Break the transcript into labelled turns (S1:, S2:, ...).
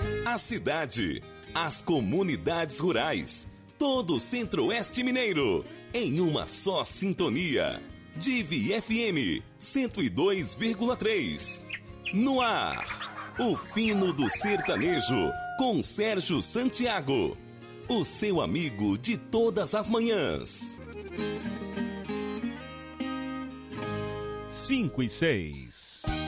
S1: A cidade, as comunidades rurais, todo o Centro-Oeste Mineiro, em uma só sintonia. Divi FM 102,3. No ar, o fino do sertanejo, com Sérgio Santiago. O seu amigo de todas as manhãs.
S2: 5 e 6.